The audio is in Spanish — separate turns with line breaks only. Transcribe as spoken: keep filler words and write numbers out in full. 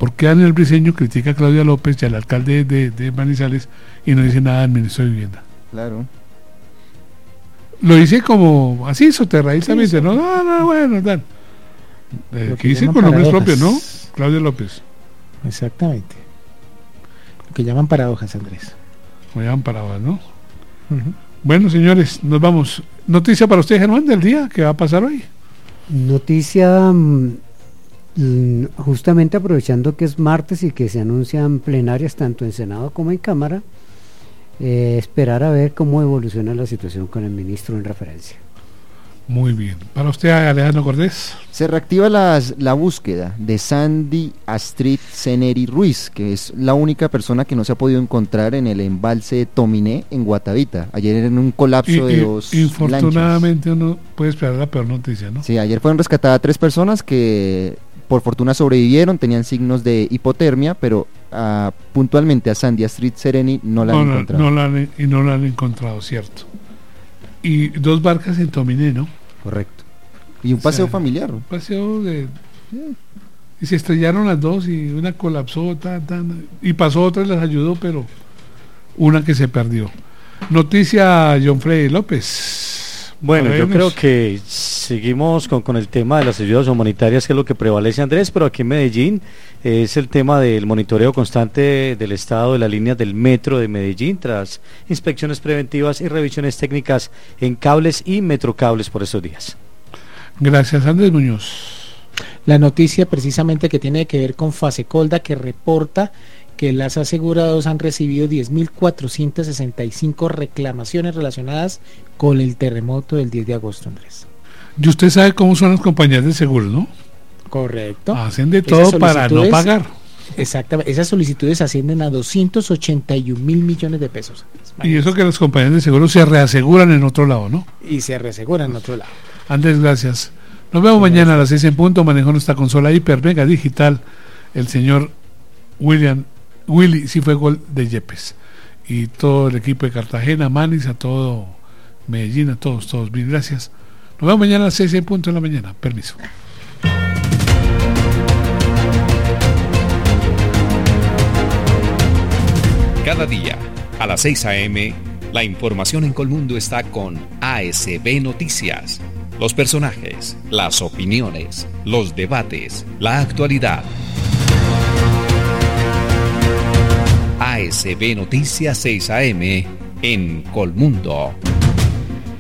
¿Por qué Daniel Briceño critica a Claudia López y al alcalde de, de Manizales y no dice nada del ministro de Vivienda?
Claro.
Lo dice como así, soterradizamente, sí, ¿no? No, no, bueno, tal. Eh, que dice con nombres propios, ¿no? Claudia López.
Exactamente. Lo que llaman paradojas, Andrés.
Lo llaman paradojas, ¿no? Uh-huh. Bueno, señores, nos vamos. Noticia para usted, Germán, del día, ¿qué va a pasar hoy?
Noticia, justamente aprovechando que es martes y que se anuncian plenarias tanto en Senado como en Cámara, eh, esperar a ver cómo evoluciona la situación con el ministro en referencia.
Muy bien. Para usted, Alejandro Cortés.
Se reactiva las, la búsqueda de Sandy Astrid Ceneri Ruiz, que es la única persona que no se ha podido encontrar en el embalse de Tominé, en Guatavita. Ayer en un colapso
y,
de
y,
dos
Infortunadamente
lanchas.
Uno puede esperar la peor noticia, ¿no?
Sí, ayer fueron rescatadas tres personas que por fortuna sobrevivieron, tenían signos de hipotermia, pero uh, puntualmente a Sandy Astrid Ceneri no la no, han
no,
encontrado.
No la han, y no la han encontrado, cierto. Y dos barcas en Tominé, ¿no?
Correcto. Y un paseo o sea, familiar.
Un paseo de... Y se estrellaron las dos y una colapsó, tan, tan, y pasó otra y las ayudó, pero una que se perdió. Noticia, John Freddy López.
Bueno, yo creo que seguimos con, con el tema de las ayudas humanitarias, que es lo que prevalece, Andrés, pero aquí en Medellín eh, es el tema del monitoreo constante del estado de las líneas del metro de Medellín, tras inspecciones preventivas y revisiones técnicas en cables y metrocables por estos días.
Gracias, Andrés Muñoz.
La noticia precisamente que tiene que ver con Fasecolda, que reporta que las aseguradoras han recibido diez mil cuatrocientas sesenta y cinco reclamaciones relacionadas con el terremoto del diez de agosto, Andrés.
Y usted sabe cómo son las compañías de seguros, ¿no?
Correcto.
Hacen de todo para no pagar.
Exactamente. Esas solicitudes ascienden a doscientos ochenta y un mil millones de pesos.
Y eso que las compañías de seguros se reaseguran en otro lado, ¿no?
Y se reaseguran en otro lado.
Andrés, gracias. Nos vemos sí, mañana gracias. A las seis en punto. Manejó nuestra consola Hiper Mega Digital el señor William Willy Cifuegos de Yepes y todo el equipo de Cartagena, Manis, a todo Medellín, a todos, todos bien, gracias. Nos vemos mañana a las seis en punto de la mañana. Permiso.
Cada día a las seis a eme la información en Colmundo está con A S B Noticias. Los personajes, las opiniones, los debates, la actualidad. A S B Noticias seis a eme en Colmundo.